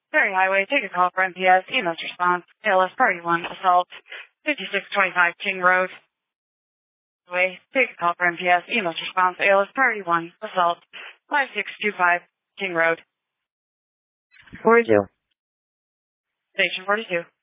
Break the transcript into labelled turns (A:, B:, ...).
A: Ferry Highway, take a call for MPS, EMS response, ALS Party 1, assault, 5625 King Road. Highway, take a call for MPS, EMS response, ALS Party 1, assault, 5625 King Road.
B: 42.
A: Station 42.